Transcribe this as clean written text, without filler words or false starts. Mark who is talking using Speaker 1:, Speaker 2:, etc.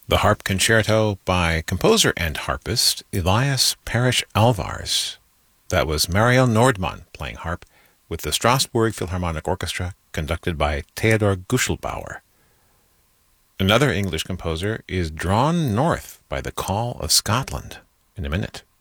Speaker 1: The Harp Concerto by composer and harpist Elias Parrish Alvarez. That was Mariel Nordmann playing harp with the Strasbourg Philharmonic Orchestra, conducted by Theodor Guschelbauer. Another English composer is Drawn North by the Call of Scotland in a minute.